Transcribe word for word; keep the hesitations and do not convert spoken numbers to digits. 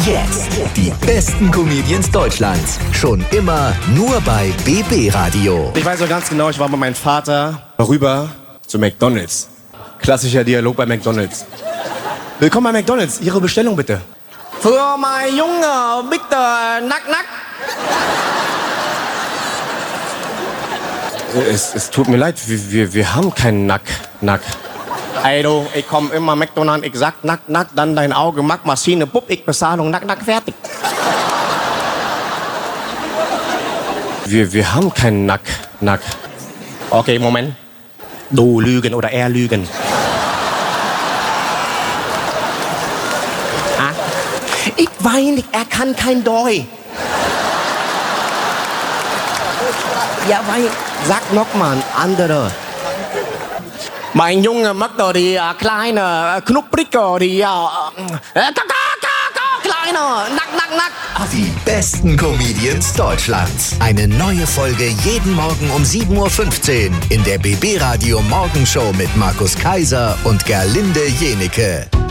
Jetzt. Die besten Comedians Deutschlands. Schon immer nur bei B B Radio. Ich weiß noch ganz genau, ich war mit meinem Vater rüber zu McDonald's. Klassischer Dialog bei McDonald's. Willkommen bei McDonald's. Ihre Bestellung bitte. Für mein Junge, bitte, nack, nack. Es, es tut mir leid, wir, wir, wir haben keinen Nack, Nack. Ey du, ich komm immer McDonald's, ich sag nack, nack, dann dein Auge, Mack, Maschine, Pupp, ich Bezahlung, nack, nack, fertig. Wir, wir haben keinen Nack, Nack. Okay, Moment. Du lügen oder er lügen. Ah? Ich weiß nicht, er kann kein Deutsch. Ja, weil, sag noch mal ein anderer. Mein Junge mag doch die äh, kleine, äh, knupprige, die, ja, äh, äh, kleine, nack, nack, nack. Die besten Comedians Deutschlands. Eine neue Folge jeden Morgen um sieben Uhr fünfzehn in der B B Radio Morgenshow mit Markus Kaiser und Gerlinde Jenike.